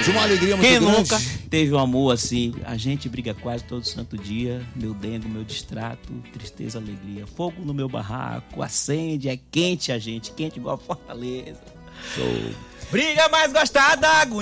De uma alegria muito Quem grande. nunca teve um amor assim? A gente briga quase todo santo dia. Meu dengo, meu distrato, tristeza, alegria. Fogo no meu barraco, acende, é quente a gente, quente igual a Fortaleza. Show. Briga mais gostada,